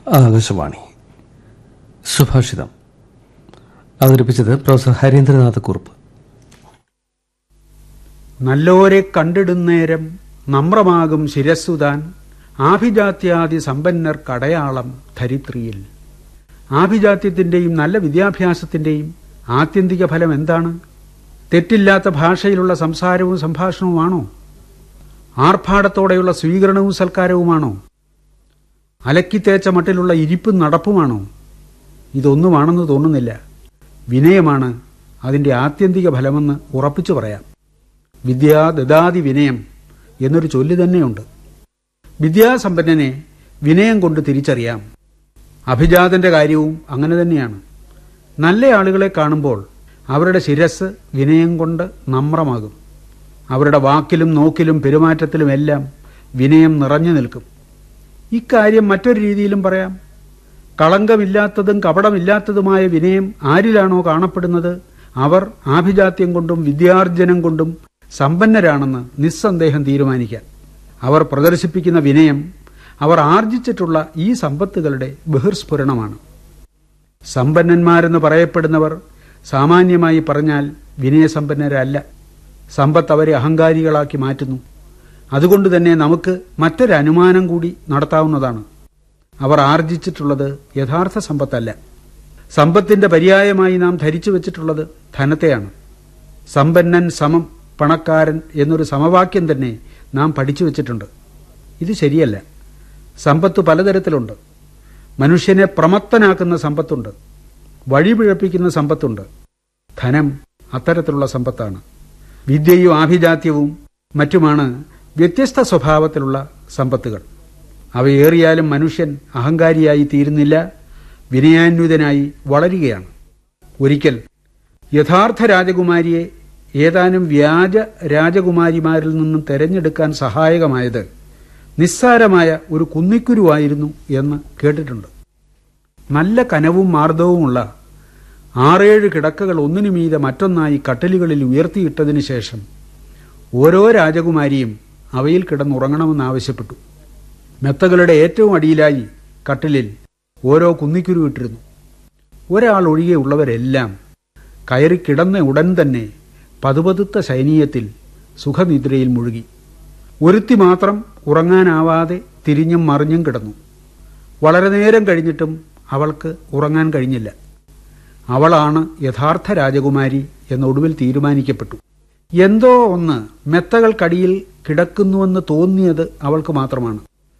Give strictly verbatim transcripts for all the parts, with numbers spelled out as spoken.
ആകാശവാണി സുഭാഷിതം അവതരിപ്പിച്ചത് പ്രൊഫസർ ഹരീന്ദ്രനാഥക്കുറുപ്പ്. നല്ലോരെ കണ്ടിടുന്നേരം നമ്രമാകും ശിരസ്സുതാൻ ആഭിജാത്യാദി സമ്പന്നർ കടയാളം ധരിത്രിയിൽ. ആഭിജാത്യത്തിന്റെയും നല്ല വിദ്യാഭ്യാസത്തിന്റെയും ആത്യന്തിക ഫലം എന്താണ്? തെറ്റില്ലാത്ത ഭാഷയിലുള്ള സംസാരവും സംഭാഷണവുമാണോ? ആർഭാടത്തോടെയുള്ള സ്വീകരണവും സൽക്കാരവുമാണോ? അലക്കിത്തേച്ച മട്ടിലുള്ള ഇരിപ്പും നടപ്പുമാണോ? ഇതൊന്നുമാണെന്ന് തോന്നുന്നില്ല. വിനയമാണ് അതിന്റെ ആത്യന്തിക ഫലമെന്ന് ഉറപ്പിച്ചു പറയാം. വിദ്യാ ദദാതി വിനയം എന്നൊരു ചൊല്ല് തന്നെയുണ്ട്. വിദ്യാസമ്പന്നനെ വിനയം കൊണ്ട് തിരിച്ചറിയാം. അഭിജാതന്റെ കാര്യവും അങ്ങനെ തന്നെയാണ്. നല്ല ആളുകളെ കാണുമ്പോൾ അവരുടെ ശിരസ് വിനയം കൊണ്ട് നമ്രമാകും. അവരുടെ വാക്കിലും നോക്കിലും പെരുമാറ്റത്തിലുമെല്ലാം വിനയം നിറഞ്ഞു നിൽക്കും. ഇക്കാര്യം മറ്റൊരു രീതിയിലും പറയാം. കളങ്കമില്ലാത്തതും കപടമില്ലാത്തതുമായ വിനയം ആരിലാണോ കാണപ്പെടുന്നത് അവർ ആഭിജാത്യം കൊണ്ടും വിദ്യാർജനം കൊണ്ടും സമ്പന്നരാണെന്ന് നിസ്സന്ദേഹം തീരുമാനിക്കാം. അവർ പ്രദർശിപ്പിക്കുന്ന വിനയം അവർ ആർജിച്ചിട്ടുള്ള ഈ സമ്പത്തുകളുടെ ബഹിർസ്ഫുരണമാണ്. സമ്പന്നന്മാരെന്ന് പറയപ്പെടുന്നവർ സാമാന്യമായി പറഞ്ഞാൽ വിനയസമ്പന്നരല്ല. സമ്പത്ത് അവരെ അഹങ്കാരികളാക്കി മാറ്റുന്നു. അതുകൊണ്ട് തന്നെ നമുക്ക് മറ്റൊരനുമാനം കൂടി നടത്താവുന്നതാണ്. അവർ ആർജിച്ചിട്ടുള്ളത് യഥാർത്ഥ സമ്പത്തല്ല. സമ്പത്തിന്റെ പര്യായമായി നാം ധരിച്ചു വച്ചിട്ടുള്ളത് ധനത്തെയാണ്. സമ്പന്നൻ സമം പണക്കാരൻ എന്നൊരു സമവാക്യം തന്നെ നാം പഠിച്ചു വച്ചിട്ടുണ്ട്. ഇത് ശരിയല്ല. സമ്പത്ത് പലതരത്തിലുണ്ട്. മനുഷ്യനെ പ്രമത്തനാക്കുന്ന സമ്പത്തുണ്ട്. വഴിപിഴപ്പിക്കുന്ന സമ്പത്തുണ്ട്. ധനം അത്തരത്തിലുള്ള സമ്പത്താണ്. വിദ്യയും ആഭിജാത്യവും മറ്റുമാണ് വ്യത്യസ്ത സ്വഭാവത്തിലുള്ള സമ്പത്തുകൾ. അവയേറിയാലും മനുഷ്യൻ അഹങ്കാരിയായി തീരുന്നില്ല, വിനയാന്വിതനായി വളരുകയാണ്. ഒരിക്കൽ യഥാർത്ഥ രാജകുമാരിയെ ഏതാനും വ്യാജ രാജകുമാരിമാരിൽ നിന്നും തെരഞ്ഞെടുക്കാൻ സഹായകമായത് നിസ്സാരമായ ഒരു കുന്നിക്കുരുവായിരുന്നു എന്ന് കേട്ടിട്ടുണ്ട്. നല്ല കനവും മാർദ്ദവുമുള്ള ആറേഴ് കിടക്കകൾ ഒന്നിനു മീതെ മറ്റൊന്നായി കട്ടിലുകളിൽ ഉയർത്തിയിട്ടതിനു ശേഷം ഓരോ രാജകുമാരിയും അവയിൽ കിടന്നുറങ്ങണമെന്നാവശ്യപ്പെട്ടു. മെത്തകളുടെ ഏറ്റവും അടിയിലായി കട്ടിലിൽ ഓരോ കുന്നിക്കുരു ഇട്ടിരുന്നു. ഒരാൾ ഒഴികെയുള്ളവരെല്ലാം കയറി കിടന്ന ഉടൻ തന്നെ പതുപതുത്ത ശൈനീയത്തിൽ സുഖനിദ്രയിൽ മുഴുകി. ഒരുത്തി മാത്രം ഉറങ്ങാനാവാതെ തിരിഞ്ഞും മറിഞ്ഞും കിടന്നു. വളരെ നേരം കഴിഞ്ഞിട്ടും അവൾക്ക് ഉറങ്ങാൻ കഴിഞ്ഞില്ല. അവളാണ് യഥാർത്ഥ രാജകുമാരി എന്നൊടുവിൽ തീരുമാനിക്കപ്പെട്ടു. എന്തോ ഒന്ന് മെത്തകൾക്കടിയിൽ കിടക്കുന്നുവെന്ന് തോന്നിയത് അവൾക്ക് മാത്രമാണ്.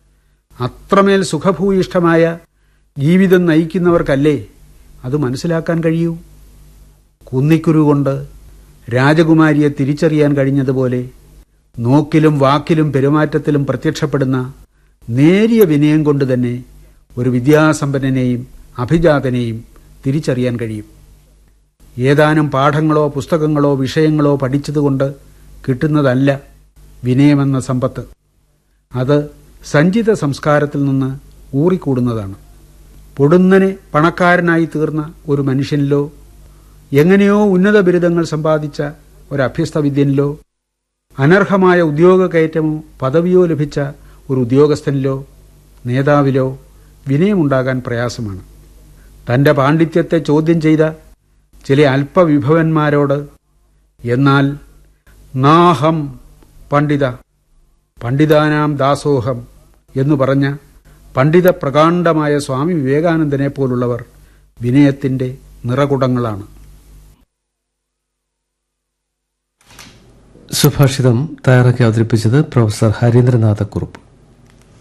അത്രമേൽ സുഖഭൂയിഷ്ഠമായ ജീവിതം നയിക്കുന്നവർക്കല്ലേ അത് മനസ്സിലാക്കാൻ കഴിയൂ? കുന്നിക്കുരു കൊണ്ട് രാജകുമാരിയെ തിരിച്ചറിയാൻ കഴിഞ്ഞതുപോലെ നോക്കിലും വാക്കിലും പെരുമാറ്റത്തിലും പ്രത്യക്ഷപ്പെടുന്ന നേരിയ വിനയം കൊണ്ട് തന്നെ ഒരു വിദ്യാസമ്പന്നനെയും അഭിജാതനെയും തിരിച്ചറിയാൻ കഴിയും. ഏതാനും പാഠങ്ങളോ പുസ്തകങ്ങളോ വിഷയങ്ങളോ പഠിച്ചതുകൊണ്ട് കിട്ടുന്നതല്ല വിനയമെന്ന സമ്പത്ത്. അത് സഞ്ചിത സംസ്കാരത്തിൽ നിന്ന് ഊറിക്കൂടുന്നതാണ്. പൊടുന്നനെ പണക്കാരനായി തീർന്ന ഒരു മനുഷ്യനിലോ എങ്ങനെയോ ഉന്നത ബിരുദങ്ങൾ സമ്പാദിച്ച ഒരു അഭ്യസ്തവിദ്യനിലോ അനർഹമായ ഉദ്യോഗ കയറ്റമോ പദവിയോ ലഭിച്ച ഒരു ഉദ്യോഗസ്ഥനിലോ നേതാവിലോ വിനയമുണ്ടാകാൻ പ്രയാസമാണ്. തന്റെ പാണ്ഡിത്യത്തെ ചോദ്യം ചെയ്ത ചില അല്പവിഭവന്മാരോട് എന്നാൽ നാഹം പണ്ഡിത പണ്ഡിതാനാം ദാസോഹം എന്നു പറഞ്ഞ പണ്ഡിത പ്രകാണ്ഡമായ സ്വാമി വിവേകാനന്ദനെ പോലുള്ളവർ വിനയത്തിന്റെ നിറകുടങ്ങളാണ്. സുഭാഷിതം തയ്യാറാക്കി അവതരിപ്പിച്ചത് പ്രൊഫസർ ഹരീന്ദ്രനാഥക്കുറുപ്പ്.